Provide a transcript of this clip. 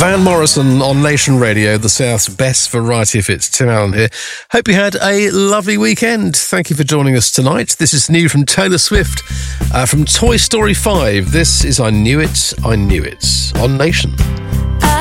Van Morrison on Nation Radio, the South's best variety of hits. Tim Allen here. Hope you had a lovely weekend. Thank you for joining us tonight. This is new from Taylor Swift from Toy Story 5. This is I Knew It, I Knew It on Nation.